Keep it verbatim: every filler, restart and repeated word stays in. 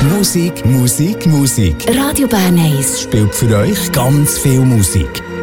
Musik, Musik, Musik. Radio Bern eins spielt für euch ganz viel Musik.